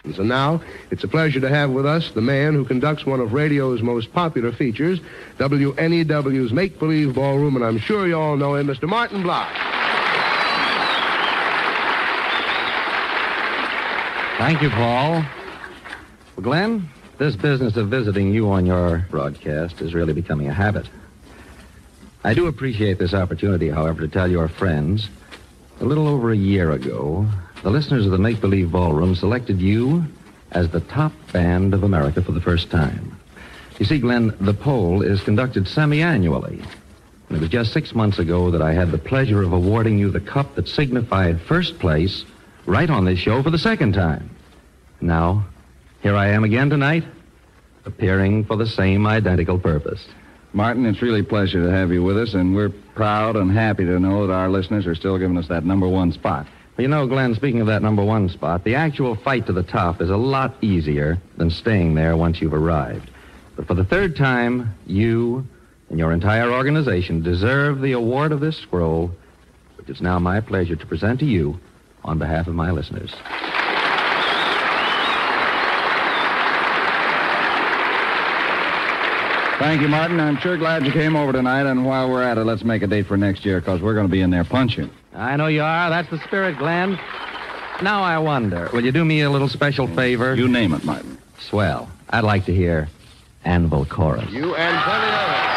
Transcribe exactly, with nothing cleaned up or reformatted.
And now, it's a pleasure to have with us the man who conducts one of radio's most popular features, W N E W's Make Believe Ballroom, and I'm sure you all know him, Mister Martin Block. Thank you, Paul. Well, Glenn, this business of visiting you on your broadcast is really becoming a habit. I do appreciate this opportunity, however, to tell your friends, a little over a year ago, the listeners of the Make Believe Ballroom selected you as the top band of America for the first time. You see, Glenn, the poll is conducted semi-annually. And it was just six months ago that I had the pleasure of awarding you the cup that signified first place right on this show for the second time. Now, here I am again tonight, appearing for the same identical purpose. Martin, it's really a pleasure to have you with us, and we're proud and happy to know that our listeners are still giving us that number one spot. Well, you know, Glenn, speaking of that number one spot, the actual fight to the top is a lot easier than staying there once you've arrived. But for the third time, you and your entire organization deserve the award of this scroll, which it's now my pleasure to present to you on behalf of my listeners. Thank you, Martin. I'm sure glad you came over tonight, and while we're at it, let's make a date for next year, because we're going to be in there punching. I know you are. That's the spirit, Glenn. Now I wonder, will you do me a little special favor? You name it, Martin. Swell. I'd like to hear Anvil Chorus. You and plenty of it.